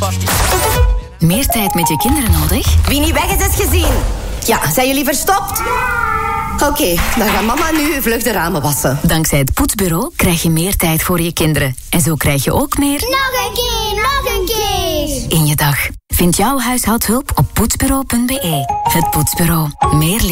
Meer tijd met je kinderen nodig? Wie niet weg is gezien. Ja, zijn jullie verstopt? Oké, dan gaat mama nu vlug de ramen wassen. Dankzij het Poetsbureau krijg je meer tijd voor je kinderen. En zo krijg je ook meer... Nog een keer! in je dag. Vind jouw huishoudhulp op poetsbureau.be. Het Poetsbureau. Meer